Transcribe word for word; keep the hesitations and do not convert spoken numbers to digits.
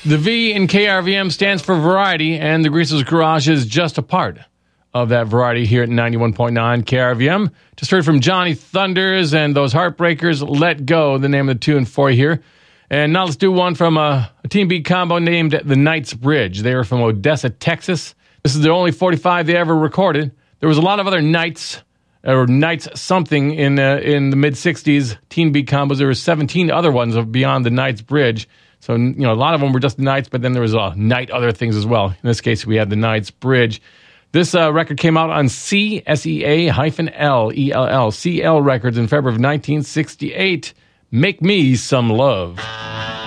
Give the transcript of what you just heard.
The V in K R V M stands for variety, and the Greasers Garage is just a part of that variety here at ninety-one point nine K R V M. Just heard from Johnny Thunders and those Heartbreakers, Let Go, the name of the tune for you here. And now let's do one from a, a Team Beat combo named The Knight's Bridge. They were from Odessa, Texas. This is the only forty-five they ever recorded. There was a lot of other Knights, or Knights something in, uh, in the mid-sixties Team Beat combos. There were seventeen other ones beyond The Knight's Bridge. So, you know, a lot of them were just Knights, but then there was a Knight other things as well. In this case, we had The Knight's Bridge. This uh, record came out on C, S E A hyphen L, E L L, C L Records in February of nineteen sixty-eight. Make Me Some Love.